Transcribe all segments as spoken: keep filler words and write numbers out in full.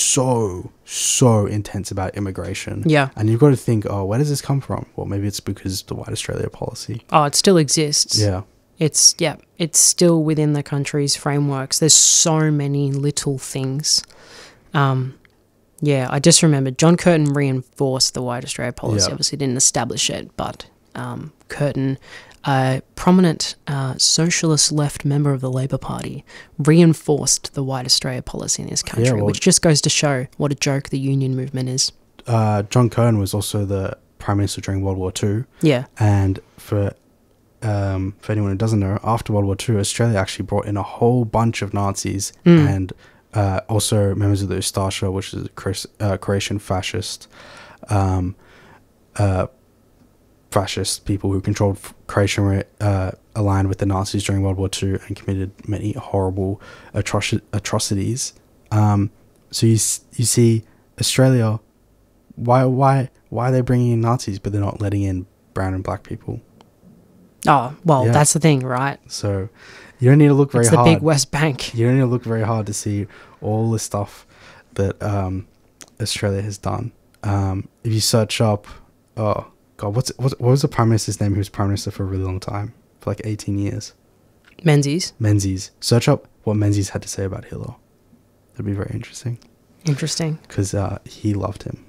so, so intense about immigration. Yeah. And you've got to think, oh, where does this come from? Well, maybe it's because the White Australia policy. Oh, it still exists. Yeah. It's, yeah, it's still within the country's frameworks. There's so many little things. Um, yeah, I just remembered John Curtin reinforced the White Australia policy. Yeah. Obviously didn't establish it, but um, Curtin, a prominent uh, socialist left member of the Labor Party, reinforced the White Australia policy in this country, Yeah, well, which just goes to show what a joke the union movement is. Uh, John Curtin was also the Prime Minister during World War Two. Yeah. And for um, for anyone who doesn't know, after World War Two, Australia actually brought in a whole bunch of Nazis Mm. and uh, also members of the Ustasha, which is a Croat- uh, Croatian fascist um, uh, fascist people who controlled Croatia, uh, aligned with the Nazis during World War Two and committed many horrible atroci- atrocities. Um, so you s- you see Australia, why why why are they bringing in Nazis but they're not letting in brown and black people? Oh, well, Yeah. that's the thing, right? So you don't need to look very It's the hard. big West Bank. You don't need to look very hard to see all the stuff that um, Australia has done. Um, if you search up, oh god, what's what, what was the Prime Minister's name? He was Prime Minister for a really long time, for like eighteen years. Menzies. Menzies. Search up what Menzies had to say about Hitler. That'd be very interesting Interesting. because uh, he loved him.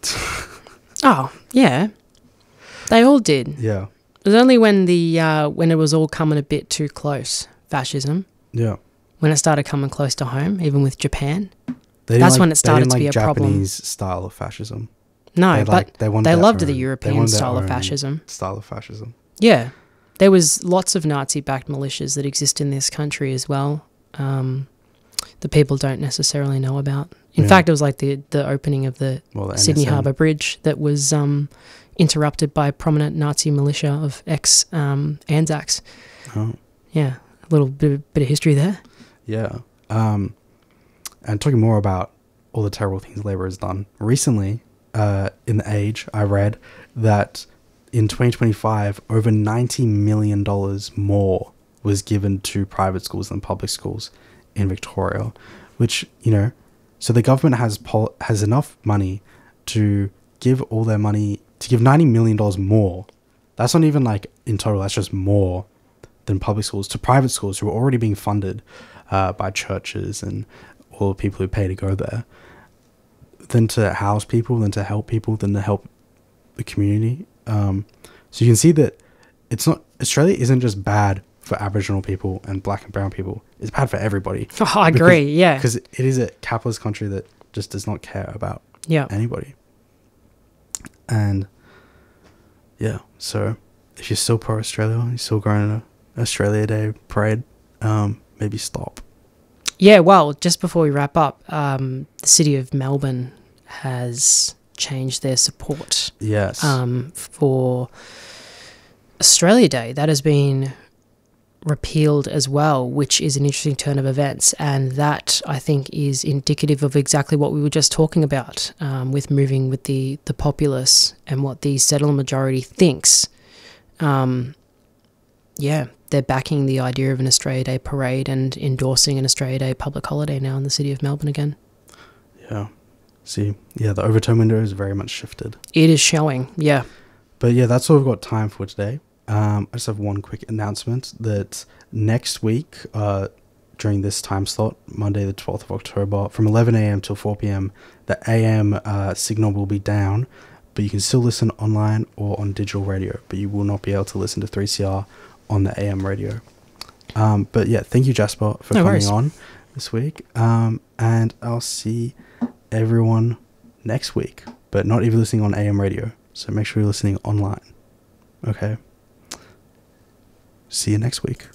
Oh, yeah. They all did. Yeah, It was only when the uh, when it was all coming a bit too close, fascism, yeah. when it started coming close to home, even with Japan. They didn't That's like- when it they started didn't to be like a problem. Japanese style of fascism. No, They but liked- they wanted they their loved the own- they European wanted their style of own fascism. Style of fascism. Yeah. There was lots of Nazi-backed militias that exist in this country as well, um, that people don't necessarily know about. In Yeah. fact, it was like the, the opening of the Well, the Sydney N S M. Harbour Bridge that was um, interrupted by a prominent Nazi militia of ex um, Anzacs. Oh. Yeah, a little bit, bit of history there. Yeah. Um, and talking more about all the terrible things Labour has done. Recently, uh, in The Age, I read that in twenty twenty-five, over ninety million dollars more was given to private schools than public schools in Victoria, which, you know, so the government has pol- has enough money to give all their money, to give ninety million dollars more. That's not even like in total, that's just more than public schools to private schools who are already being funded uh, by churches and all the people who pay to go there, than to house people, than to help people, than to help the community. Um, so you can see that it's not, Australia isn't just bad for Aboriginal people and black and brown people. It's bad for everybody. Oh, I agree, yeah. Because it is a capitalist country that just does not care about Yeah. anybody. And yeah, so if you're still pro Australia, you're still going to Australia Day parade, um, maybe stop. Yeah, well, just before we wrap up, um, the City of Melbourne has changed their support Yes. um, for Australia Day. That has been repealed as well, which is an interesting turn of events. And that, I think, is indicative of exactly what we were just talking about um, with moving with the, the populace and what the settler majority thinks. Um, yeah, they're backing the idea of an Australia Day parade and endorsing an Australia Day public holiday now in the City of Melbourne again. Yeah. See, yeah, the overtone window is very much shifted. It is showing, yeah. But yeah, that's all we've got time for today. Um, I just have one quick announcement that next week, uh, during this time slot, Monday the twelfth of October, from eleven a.m. till four p.m, the A M uh, signal will be down, but you can still listen online or on digital radio, but you will not be able to listen to three C R on the A M radio. Um, but yeah, thank you, Jasper, for No coming worries. on this week. Um, and I'll see everyone next week, but not even listening on A M radio. So make sure you're listening online. Okay. See you next week.